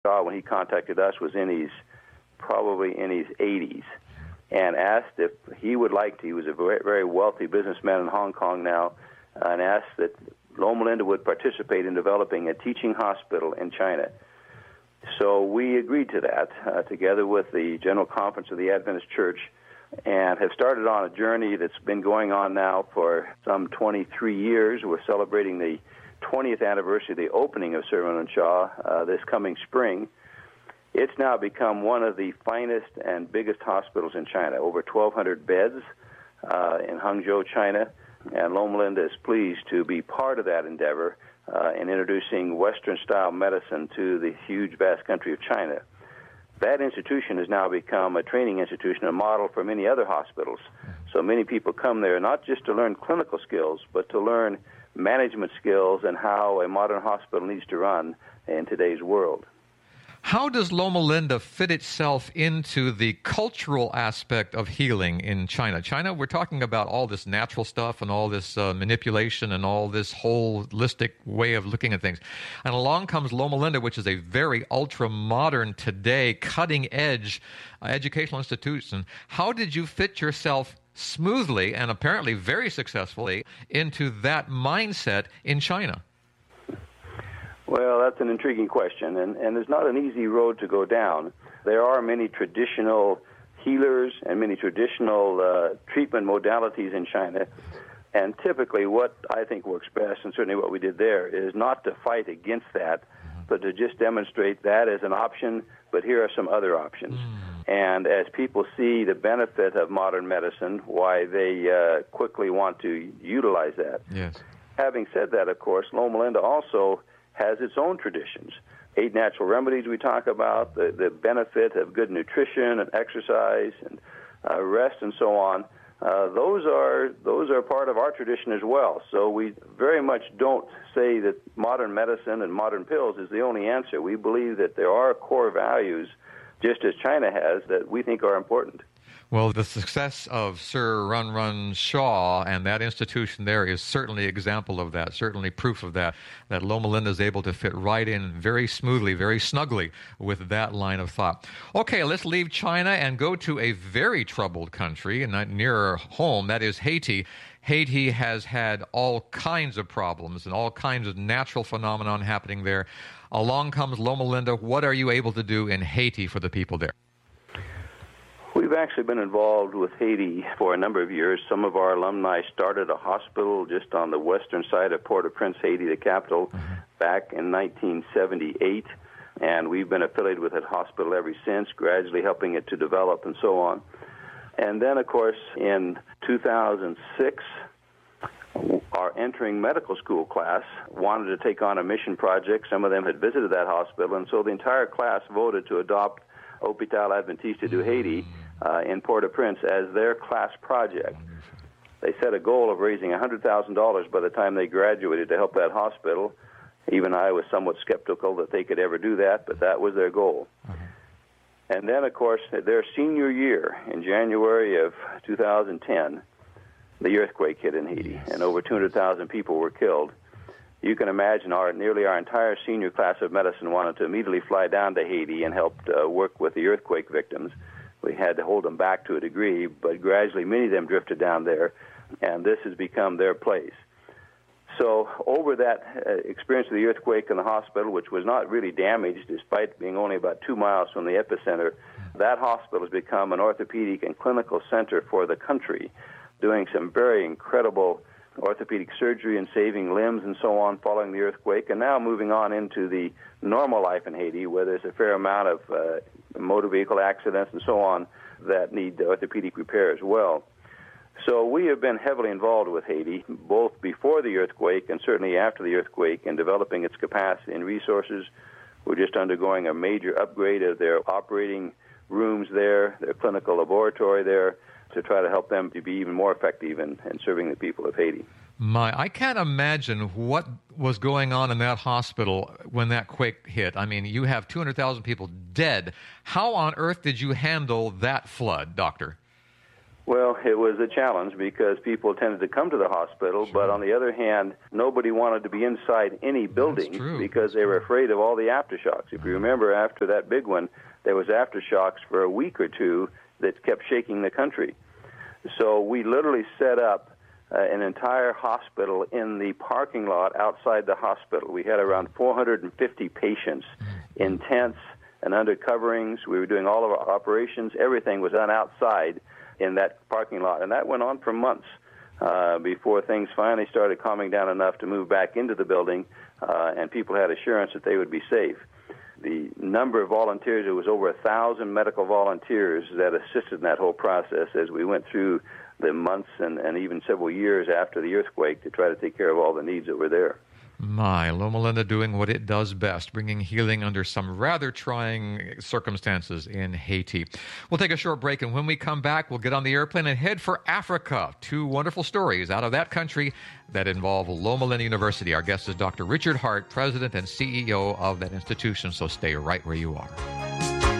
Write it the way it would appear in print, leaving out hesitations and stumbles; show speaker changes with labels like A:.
A: when he contacted us, was probably in his 80s, and asked if he would like to. He was a very, very wealthy businessman in Hong Kong now, and asked that Loma Linda would participate in developing a teaching hospital in China. So we agreed to that, together with the General Conference of the Adventist Church, and have started on a journey that's been going on now for some 23 years. We're celebrating the 20th anniversary of the opening of Sir Run Shaw this coming spring. It's now become one of the finest and biggest hospitals in China, over 1,200 beds in Hangzhou, China, and Loma Linda is pleased to be part of that endeavor in introducing Western-style medicine to the huge, vast country of China. That institution has now become a training institution, a model for many other hospitals. So many people come there not just to learn clinical skills, but to learn management skills and how a modern hospital needs to run in today's world.
B: How does Loma Linda fit itself into the cultural aspect of healing in China? China, we're talking about all this natural stuff and all this manipulation and all this holistic way of looking at things. And along comes Loma Linda, which is a very ultra-modern, today, cutting-edge educational institution. How did you fit yourself smoothly and apparently very successfully into that mindset in China?
A: Well, that's an intriguing question, and there's not an easy road to go down. There are many traditional healers and many traditional treatment modalities in China, and typically what I think works best, and certainly what we did there, is not to fight against that, but to just demonstrate that as an option, but here are some other options. And as people see the benefit of modern medicine, why they quickly want to utilize that.
B: Yes.
A: Having said that, of course, Loma Linda also has its own traditions. 8 natural remedies we talk about, the benefit of good nutrition and exercise and rest and so on. Those are part of our tradition as well. So we very much don't say that modern medicine and modern pills is the only answer. We believe that there are core values, just as China has, that we think are important.
B: Well, the success of Sir Run Shaw and that institution there is certainly an example of that, certainly proof of that Loma Linda is able to fit right in very smoothly, very snugly with that line of thought. Okay, let's leave China and go to a very troubled country, and nearer home, that is Haiti. Haiti has had all kinds of problems and all kinds of natural phenomenon happening there. Along comes Loma Linda. What are you able to do in Haiti for the people there?
A: We've actually been involved with Haiti for a number of years. Some of our alumni started a hospital just on the western side of Port-au-Prince, Haiti, the capital, back in 1978. And we've been affiliated with that hospital ever since, gradually helping it to develop and so on. And then, of course, in 2006, our entering medical school class wanted to take on a mission project. Some of them had visited that hospital, and so the entire class voted to adopt Hôpital Adventiste du Haiti in Port-au-Prince as their class project. They set a goal of raising $100,000 by the time they graduated to help that hospital. Even I was somewhat skeptical that they could ever do that, but that was their goal. And then, of course, their senior year, in January of 2010, the earthquake hit in Haiti, and over 200,000 people were killed. You can imagine nearly our entire senior class of medicine wanted to immediately fly down to Haiti and help work with the earthquake victims. We had to hold them back to a degree, but gradually many of them drifted down there, and this has become their place. So over that experience of the earthquake in the hospital, which was not really damaged despite being only about 2 miles from the epicenter, that hospital has become an orthopedic and clinical center for the country, doing some very incredible orthopedic surgery and saving limbs and so on following the earthquake, and now moving on into the normal life in Haiti, where there's a fair amount of motor vehicle accidents and so on that need orthopedic repair as well. So we have been heavily involved with Haiti, both before the earthquake and certainly after the earthquake, in developing its capacity and resources. We're just undergoing a major upgrade of their operating rooms there, their clinical laboratory there, to try to help them to be even more effective in serving the people of Haiti.
B: I can't imagine what was going on in that hospital when that quake hit. I mean, you have 200,000 people dead. How on earth did you handle that flood, Doctor?
A: Well, it was a challenge because people tended to come to the hospital, but on the other hand, nobody wanted to be inside any building because they were afraid of all the aftershocks. If you remember, after that big one, there was aftershocks for a week or two that kept shaking the country. So we literally set up an entire hospital in the parking lot outside the hospital. We had around 450 patients in tents and under coverings. We were doing all of our operations. Everything was done outside in that parking lot, and that went on for months before things finally started calming down enough to move back into the building, and people had assurance that they would be safe. The number of volunteers, it was over 1,000 medical volunteers that assisted in that whole process as we went through the months and even several years after the earthquake to try to take care of all the needs that were there.
B: My, Loma Linda doing what it does best, bringing healing under some rather trying circumstances in Haiti. We'll take a short break, and when we come back, we'll get on the airplane and head for Africa. Two wonderful stories out of that country that involve Loma Linda University. Our guest is Dr. Richard Hart, President and CEO of that institution, so stay right where you are.